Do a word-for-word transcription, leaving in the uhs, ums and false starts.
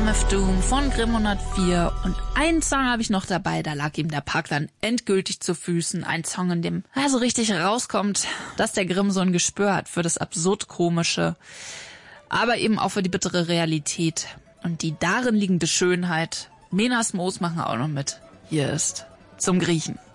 M F Doom von Grimm hundertvier und einen Song habe ich noch dabei, da lag ihm der Park dann endgültig zu Füßen. Ein Song, in dem ja, so richtig rauskommt, dass der Grimm so ein Gespür hat für das Absurd-Komische, aber eben auch für die bittere Realität und die darin liegende Schönheit. Menas Moos machen auch noch mit. Hier ist Zum Griechen.